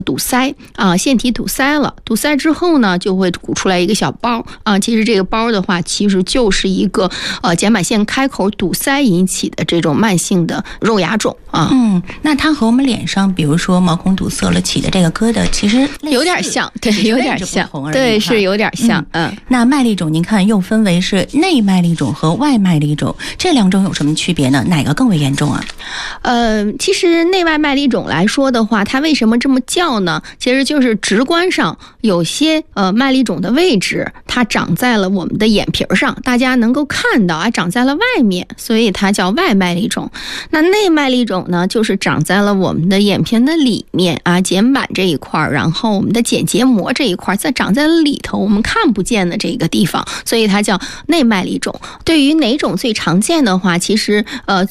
堵塞啊，腺体堵塞了，堵塞之后呢，就会鼓出来一个小包啊。其实这个包的话，其实就是一个睑板腺开口堵塞引起的这种慢性的肉芽肿啊。 那它和我们脸上，比如说毛孔堵塞了起的这个疙瘩，其实有点像，对，有点像，对，是有点像。 那麦粒肿，您看又分为是内麦粒肿和外麦粒肿，这两种有什么区别呢？哪个更为严重啊？ 其实内外麦粒肿来说的话，它为什么这么叫呢？其实就是直观上有些麦粒肿的位置，它长在了我们的眼皮上，大家能够看到啊，长在了外面，所以它叫外麦粒肿。那内麦粒肿呢，就是长在了我们的眼皮的里面啊，睑板这一块，然后我们的睑结膜这一块，再长在了里头，我们看不见的这个地方，所以它叫内麦粒肿。对于哪种最常见的话，其实